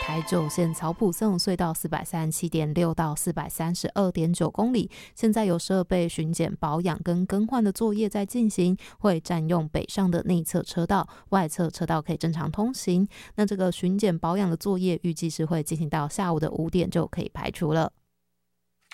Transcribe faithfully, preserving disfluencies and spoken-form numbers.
台九线草埔送隧道四百三十七点六到四百三十二点九公里，现在有设备巡检保养跟更换的作业在进行，会占用北上的内侧车道，外侧车道可以正常通行。那这个巡检保养的作业预计是会进行到下午的五点就可以排除了。